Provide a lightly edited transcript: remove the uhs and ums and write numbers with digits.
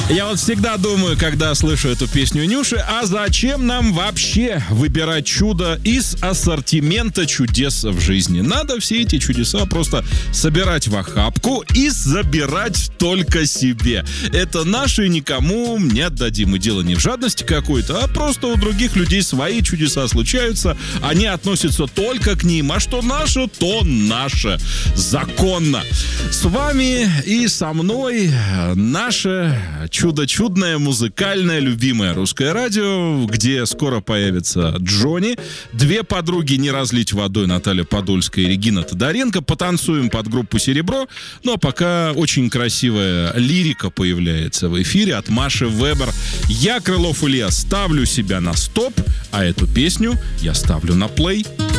Я вот всегда думаю, когда слышу эту песню Нюши, а зачем нам вообще выбирать чудо из ассортимента чудес в жизни? Надо все эти чудеса просто собирать в охапку и забирать только себе. Это наши, никому не отдадим. И дело не в жадности какой-то, а просто у других людей свои чудеса случаются. Они относятся только к ним. А что наше, то наше. Законно. С вами и со мной наше чудо-чудное, музыкальное, любимое русское радио, где скоро появится Джонни, две подруги «Не разлить водой» Наталья Подольская и Регина Тодоренко. Потанцуем под группу «Серебро». Ну, а пока очень красивая лирика появляется в эфире от Маши Вебер. Я, Крылов Илья, ставлю себя на стоп, а эту песню я ставлю на плей.